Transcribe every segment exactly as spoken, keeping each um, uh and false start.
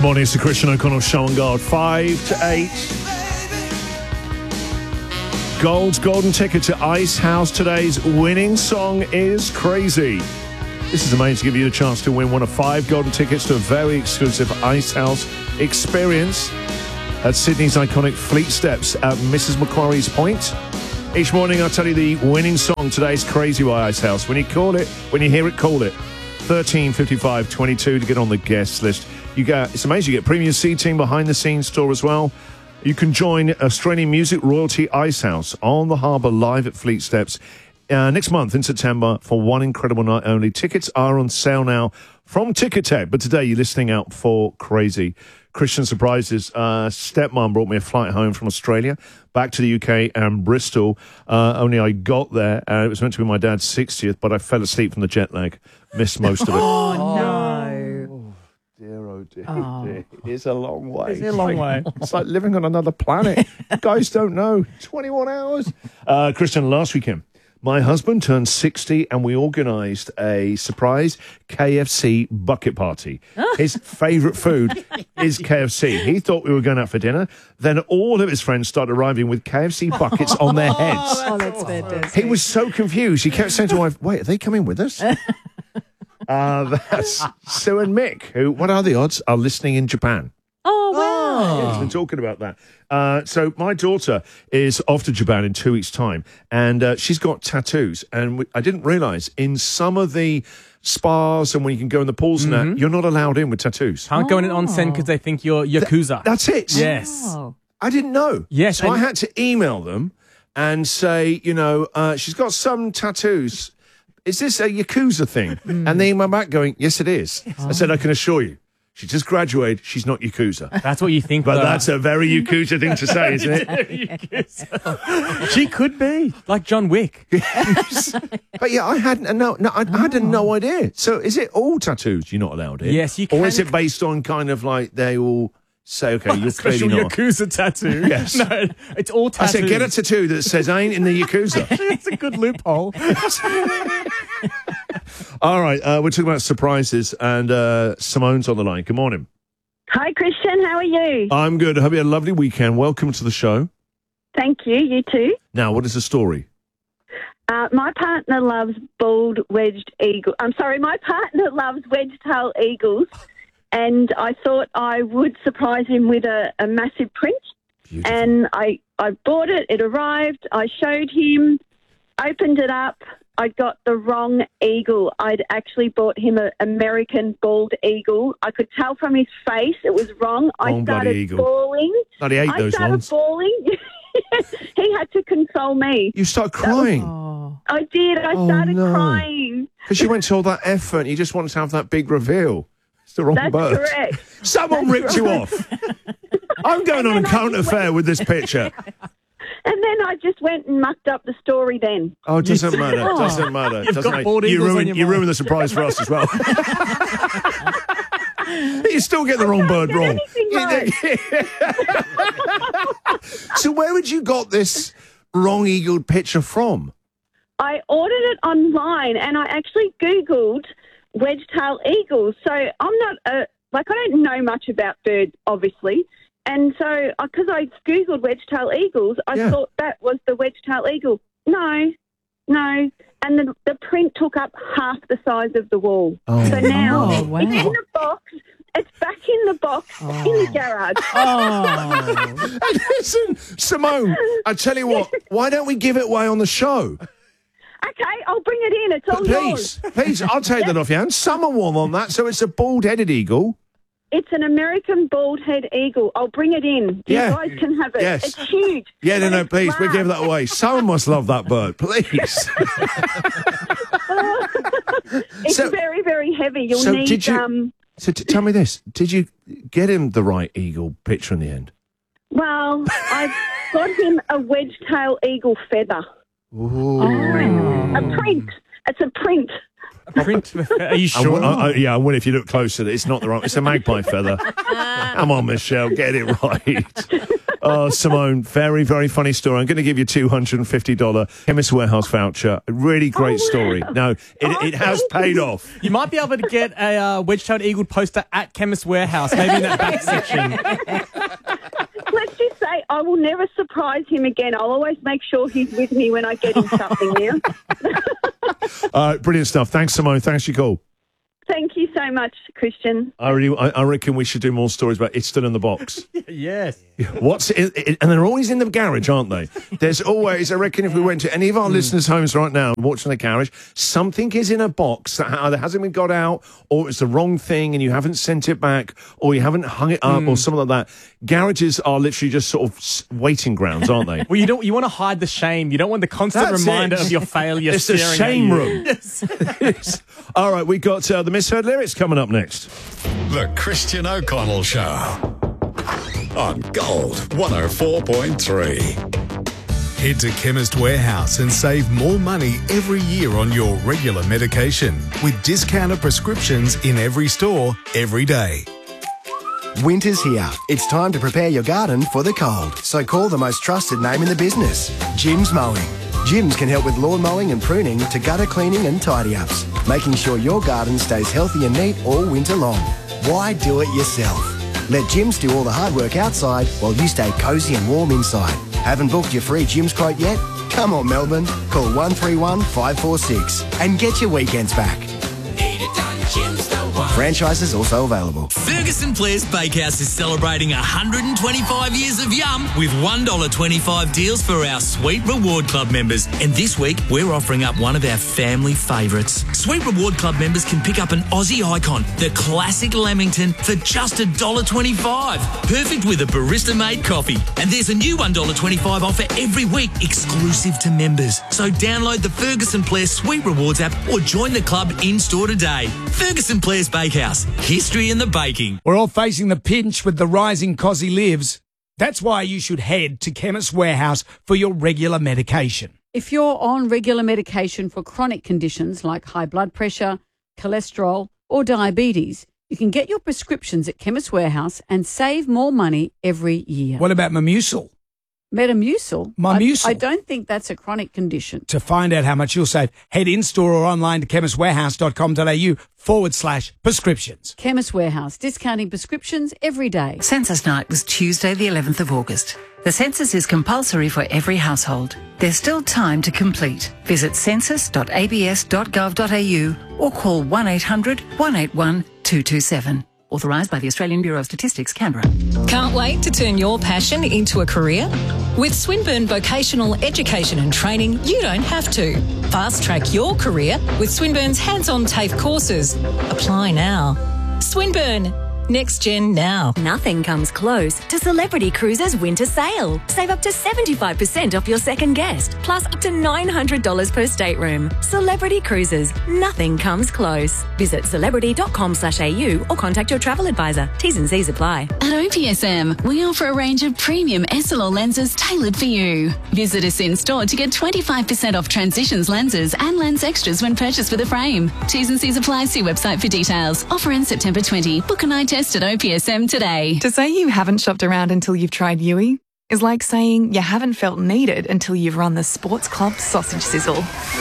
morning, it's the Christian O'Connell Show on Gold. Five to eight. Gold's golden ticket to Ice House. Today's winning song is Crazy. This is amazing to give you the chance to win one of five golden tickets to a very exclusive Ice House experience at Sydney's iconic Fleet Steps at Missus Macquarie's Point. Each morning I'll tell you the winning song. Today's Crazy by Ice House. When you call it, when you hear it, call it. thirteen fifty-five twenty-two to get on the guest list. You get, it's amazing, you get premium seating, behind the scenes tour as well. You can join Australian music royalty Ice House on the harbour live at Fleet Steps uh, next month in September for one incredible night only. Tickets are on sale now from Ticketek, but today you're listening out for Crazy. Christian surprises. Uh, stepmom brought me a flight home from Australia back to the U K and Bristol. Uh, only I got there, and it was meant to be my dad's sixtieth, but I fell asleep from the jet lag. Missed most of it. Oh, no. Dear, oh dear, Oh. dear. It's a long way. It's a long way. It's like living on another planet. Guys don't know. twenty-one hours. Uh, Christian, last weekend, my husband turned sixty and we organised a surprise K F C bucket party. His favourite food is K F C. He thought we were going out for dinner. Then all of his friends started arriving with K F C buckets on their heads. Oh, that's fantastic. He was so confused. He kept saying to my wife, wait, are they coming with us? Uh, that's Sue and Mick, who, what are the odds, are listening in Japan. Oh, wow. Yeah, he's been talking about that. Uh, so my daughter is off to Japan in two weeks' time, and uh, she's got tattoos. And we, I didn't realise, in some of the spas and when you can go in the pools and that, you're not allowed in with tattoos. Can't go in an onsen because they think you're Yakuza. That's it. Yes. Oh. I didn't know. Yes, So and- I had to email them and say, you know, uh, she's got some tattoos. Is this a Yakuza thing? And they emailed back going, yes, it is. I said, I can assure you, she just graduated. She's not Yakuza. That's what you think. But though. that's a very Yakuza thing to say, isn't it? She could be like John Wick. But yeah, I had no, no I, I had no idea. So is it all tattoos you're not allowed in? Yes, you Or can- is it based on kind of like they all say, okay, you're Special clearly not. Yakuza tattoo. Yes. No, it's all I tattoos. said, get a tattoo that says I ain't in the Yakuza. It's a good loophole. All right, uh, we're talking about surprises, and uh, Simone's on the line. Good morning. Hi, Christian. How are you? I'm good. I hope you had a lovely weekend. Welcome to the show. Thank you. You too. Now, what is the story? Uh, my partner loves bald wedged eagle. I'm sorry, my partner loves wedge-tail eagles, and I thought I would surprise him with a, a massive print. Beautiful. And I, I bought it. It arrived. I showed him, opened it up. I got the wrong eagle. I'd actually bought him an American bald eagle. I could tell from his face it was wrong. I Wrong bloody started eagle. bawling. Bloody hate I those started ones. bawling. He had to console me. You start crying Oh. I did. I Oh, started no. crying. because you went to all that effort and you just wanted to have that big reveal. It's the wrong That's bird. correct. Someone That's ripped you right. off. I'm going on a then I current just affair with this picture. And then I just went and mucked up the story then. Oh, it doesn't matter. It doesn't matter. It You've doesn't got matter. bald You eagles on ruined, your you mind. ruined the surprise for us as well. You still get the wrong bird get wrong. anything So where had you got this wrong-eagled picture from? I ordered it online and I actually Googled wedge-tail eagles. So I'm not, a, like, I don't know much about birds, obviously. And so, because I Googled wedge-tail eagles, I Yeah. thought that was the wedge-tail eagle. No, no. And the, the print took up half the size of the wall. Oh, So now Oh, wow. it's in the box. It's back in the box in the garage. Oh. Hey, listen, Simone, I tell you what, why don't we give it away on the show? Okay, I'll bring it in. It's all yours. Please, please, I'll take that off your hands. Summer warm on that, so it's a bald-headed eagle. It's an American bald head eagle. I'll bring it in. You Yeah. guys can have it. Yes. It's huge. Yeah, no, But no, it's please, we glass. give that away. Someone must love that bird, please. It's So- very, very heavy. You'll so need did you- um So t- tell me this, did you get him the right eagle picture in the end? well, I've got him a wedge tail eagle feather. Ooh. A print. It's a print. Print. Are you I sure? w- I- I- yeah, I will if you look closer. It's not the wrong. It's a magpie feather. Come on, Michelle, get it right. Oh, Simone, very, very funny story. I'm going to give you a two hundred fifty dollars Chemist Warehouse voucher. A really great Oh, story. wow. No, it, Oh, it has thank paid you. off. You might be able to get a uh, wedge-tailed eagle poster at Chemist Warehouse, maybe in that back section. Let's just say I will never surprise him again. I'll always make sure he's with me when I get him something now. Uh, brilliant stuff. Thanks, Simone. Thanks for your call. Thank you so much, Christian. I really, I, I reckon we should do more stories about It's Still in the Box. Yes. What's it, it, and they're always in the garage, aren't they? There's always, I reckon, if we went to any of our listeners' homes right now and watching the garage, something is in a box that either hasn't been got out, or it's the wrong thing and you haven't sent it back, or you haven't hung it up, or something like that. Garages are literally just sort of s- waiting grounds, aren't they? Well, you don't. You want to hide the shame. You don't want the constant That's reminder it. of your failure. It's the staring shame at you. room. Yes. All right, we got uh, the misheard lyrics coming up next. The Christian O'Connell Show on Gold one oh four point three. Head to Chemist Warehouse and save more money every year on your regular medication with discounted prescriptions in every store, every day. Winter's here. It's time to prepare your garden for the cold. So call the most trusted name in the business, Jim's Mowing. Jim's can help with lawn mowing and pruning to gutter cleaning and tidy-ups, making sure your garden stays healthy and neat all winter long. Why do it yourself? Let Jim's do all the hard work outside while you stay cosy and warm inside. Haven't booked your free Jim's quote yet? Come on, Melbourne. Call one three one, five four six and get your weekends back. Franchises also available. Ferguson Place Bakehouse is celebrating one hundred twenty-five years of yum with one dollar twenty-five deals for our Sweet Reward Club members. And this week, we're offering up one of our family favourites. Sweet Reward Club members can pick up an Aussie icon, the classic Lamington, for just one dollar twenty-five. Perfect with a barista-made coffee. And there's a new one dollar twenty-five offer every week, exclusive to members. So download the Ferguson Place Sweet Rewards app or join the club in-store today. Ferguson Place Bakehouse, history in the baking. We're all facing the pinch with the rising cost he lives. That's why you should head to Chemist Warehouse for your regular medication. If you're on regular medication for chronic conditions like high blood pressure, cholesterol, or diabetes, you can get your prescriptions at Chemist Warehouse and save more money every year. What about Metamucil? Metamucil? Metamucil. I, I don't think that's a chronic condition. To find out how much you'll save, head in-store or online to chemistwarehouse.com.au forward slash prescriptions. Chemist Warehouse, discounting prescriptions every day. Census night was Tuesday the eleventh of August. The census is compulsory for every household. There's still time to complete. Visit census dot a b s dot gov dot a u or call one eight hundred, one eight one, two two seven. Authorised by the Australian Bureau of Statistics, Canberra. Can't wait to turn your passion into a career? With Swinburne Vocational Education and Training, you don't have to. Fast track your career with Swinburne's hands-on TAFE courses. Apply now. Swinburne. Next Gen now. Nothing comes close to Celebrity Cruises Winter Sale. Save up to seventy-five percent off your second guest, plus up to nine hundred dollars per stateroom. Celebrity Cruises. Nothing comes close. Visit celebrity dot com slash a u or contact your travel advisor. T's and C's apply. At O P S M, we offer a range of premium S L R lenses tailored for you. Visit us in store to get twenty-five percent off Transitions lenses and lens extras when purchased with a frame. T's and C's apply. See website for details. Offer ends September twentieth. Book an eye test at O P S M today. To say you haven't shopped around until you've tried Yui is like saying you haven't felt needed until you've run the Sports Club sausage sizzle.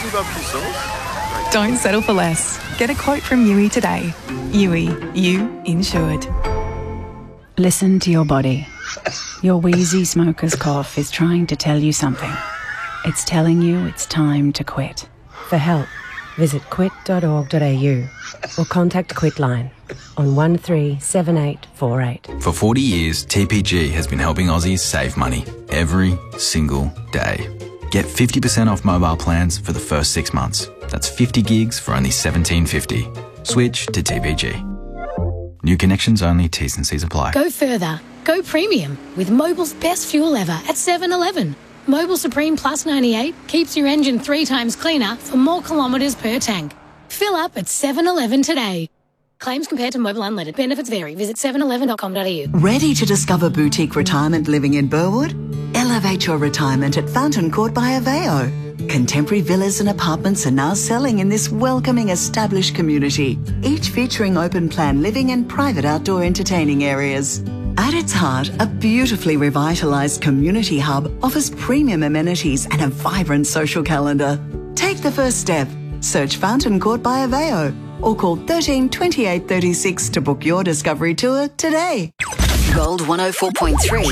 Don't settle for less. Get a quote from Yui today. Yui, you insured. Listen to your body. Your wheezy smoker's cough is trying to tell you something. It's telling you it's time to quit. For help, visit quit dot org dot a u or contact Quitline on one three seven eight four eight. For forty years, T P G has been helping Aussies save money every single day. Get fifty percent off mobile plans for the first six months. That's fifty gigs for only seventeen fifty. Switch to T P G. New connections only, T's and C's apply. Go further. Go premium with Mobil's best fuel ever at seven eleven. Mobil Supreme Plus ninety-eight keeps your engine three times cleaner for more kilometres per tank. Fill up at seven eleven today. Claims compared to Mobil Unleaded. Benefits vary. Visit seven eleven dot com dot a u. Ready to discover boutique retirement living in Burwood? Elevate your retirement at Fountain Court by Aveo. Contemporary villas and apartments are now selling in this welcoming established community, each featuring open plan living and private outdoor entertaining areas. Add its heart, a beautifully revitalised community hub offers premium amenities and a vibrant social calendar. Take the first step. Search Fountain Court by Aveo or call thirteen twenty-eight thirty-six to book your discovery tour today. Gold one oh four point three.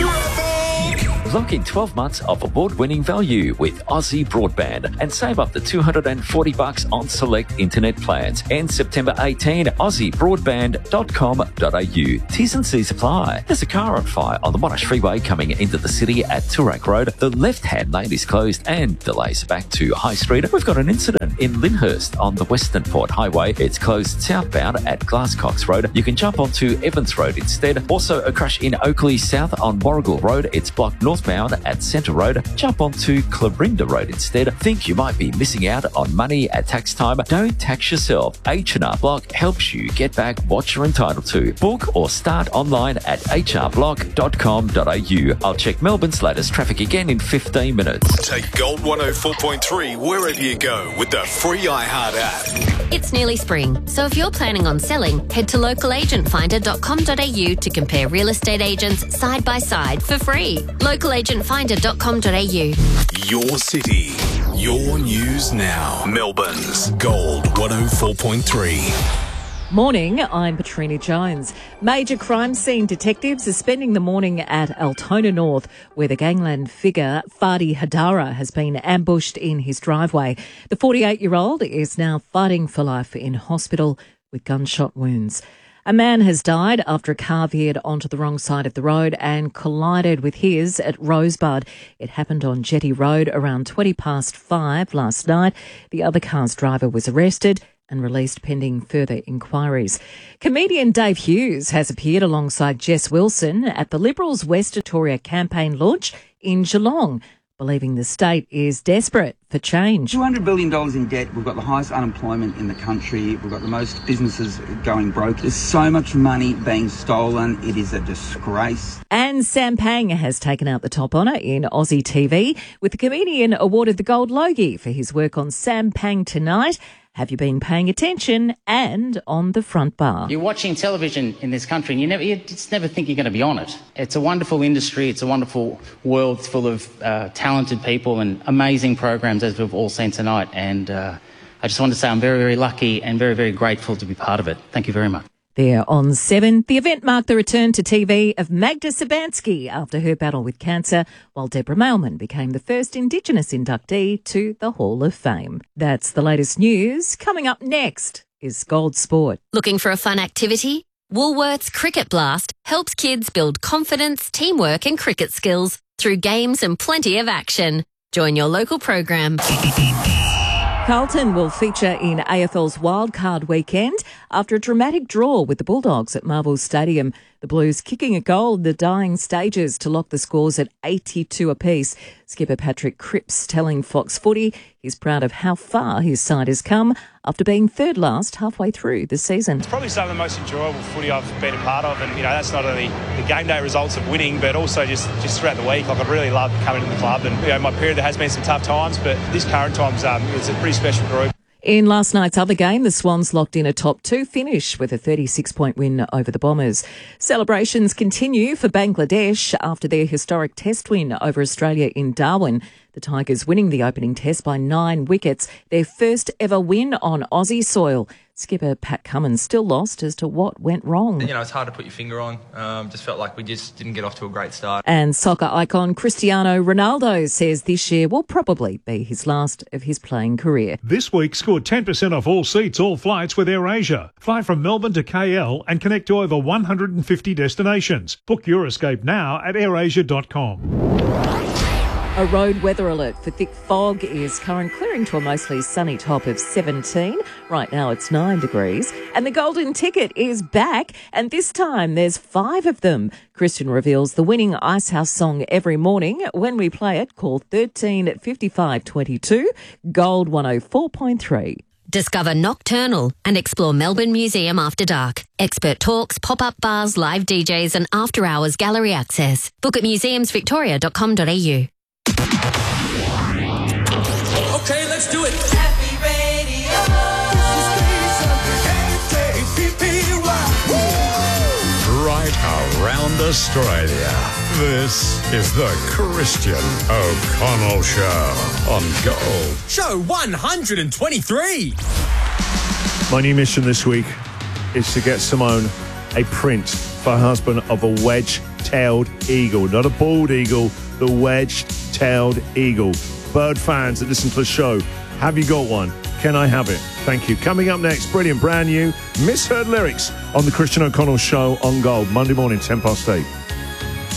Lock in twelve months of award-winning value with Aussie Broadband and save up to two hundred forty bucks on select internet plans. End September eighteenth, aussie broadband dot com dot a u. T's and C's apply. There's a car on fire on the Monash Freeway coming into the city at Toorak Road. The left-hand lane is closed and delays back to High Street. We've got an incident in Lyndhurst on the Western Port Highway. It's closed southbound at Glasscox Road. You can jump onto Evans Road instead. Also a crash in Oakley South on Warrigal Road. It's blocked northbound at Centre Road. Jump onto Clarinda Road instead. Think you might be missing out on money at tax time? Don't tax yourself. H and R Block helps you get back what you're entitled to. Book or start online at h r block dot com dot a u. I'll check Melbourne's latest traffic again in fifteen minutes. Take Gold one oh four point three wherever you go with the free iHeart app. It's nearly spring, so if you're planning on selling, head to local agent finder dot com dot a u to compare real estate agents side by side for free. local agent finder dot com dot a u. Your city, your news now. Melbourne's Gold one oh four point three. Morning, I'm Patrina Jones. Major crime scene detectives are spending the morning at Altona North, where the gangland figure Fadi Hadara has been ambushed in his driveway. The forty-eight-year-old is now fighting for life in hospital with gunshot wounds. A man has died after a car veered onto the wrong side of the road and collided with his at Rosebud. It happened on Jetty Road around twenty past five last night. The other car's driver was arrested and released pending further inquiries. Comedian Dave Hughes has appeared alongside Jess Wilson at the Liberals West Victoria campaign launch in Geelong, believing the state is desperate for change. two hundred billion dollars in debt. We've got the highest unemployment in the country. We've got the most businesses going broke. There's so much money being stolen. It is a disgrace. And Sam Pang has taken out the top honour in Aussie T V, with the comedian awarded the Gold Logie for his work on Sam Pang Tonight, Have You Been Paying Attention, and On the Front Bar. You're watching television in this country and you never, you just never think you're going to be on it. It's a wonderful industry. It's a wonderful world full of uh, talented people and amazing programs, as we've all seen tonight. And uh, I just want to say I'm very, very lucky and very, very grateful to be part of it. Thank you very much. There on seven, the event marked the return to T V of Magda Szubanski after her battle with cancer, while Deborah Mailman became the first Indigenous inductee to the Hall of Fame. That's the latest news. Coming up next is Gold Sport. Looking for a fun activity? Woolworths Cricket Blast helps kids build confidence, teamwork and cricket skills through games and plenty of action. Join your local program. Carlton will feature in A F L's wildcard weekend after a dramatic draw with the Bulldogs at Marvel Stadium. The Blues kicking a goal in the dying stages to lock the scores at eighty-two apiece. Skipper Patrick Cripps telling Fox Footy he's proud of how far his side has come after being third last halfway through the season. It's probably some of the most enjoyable footy I've been a part of, and you know that's not only the game day results of winning, but also just, just throughout the week. Like I really love coming to the club, and you know my period there has been some tough times, but this current time's um, it's a pretty special group. In last night's other game, the Swans locked in a top two finish with a thirty-six point win over the Bombers. Celebrations continue for Bangladesh after their historic test win over Australia in Darwin. The Tigers winning the opening test by nine wickets, their first ever win on Aussie soil. Skipper Pat Cummins still lost as to what went wrong. You know, it's hard to put your finger on. Um, just felt like we just didn't get off to a great start. And soccer icon Cristiano Ronaldo says this year will probably be his last of his playing career. This week, score ten percent off all seats, all flights with AirAsia. Fly from Melbourne to K L and connect to over one hundred fifty destinations. Book your escape now at air asia dot com. A road weather alert for thick fog is current, clearing to a mostly sunny top of seventeen. Right now it's nine degrees. And the golden ticket is back, and this time there's five of them. Christian reveals the winning Icehouse song every morning. When we play it, call thirteen fifty-five twenty-two, Gold one oh four point three. Discover Nocturnal and explore Melbourne Museum after dark. Expert talks, pop-up bars, live D Js and after-hours gallery access. Book at museums victoria dot com dot a u. Okay, let's do it. Happy Radio. This is right around beyond Australia. This is the Christian O'Connell Show on Gold. Show one hundred twenty-three. My new mission this week is to get Simone a print for her husband of a wedge-tailed eagle. Not a bald eagle, the wedge-tailed eagle. Bird fans that listen to the show, have you got one? Can I have it? Thank you. Coming up next, brilliant, brand new, misheard lyrics on the Christian O'Connell Show on Gold, Monday morning, ten past eight.